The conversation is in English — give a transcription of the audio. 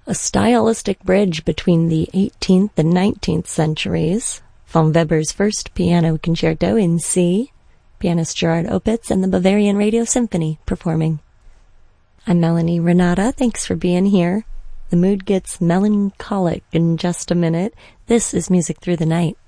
A stylistic bridge between the 18th and 19th centuries. Von Weber's first piano concerto in C, pianist Gerard Opitz and the Bavarian Radio Symphony performing. I'm Melanie Renata. Thanks for being here. The mood gets melancholic in just a minute. This is Music Through the Night.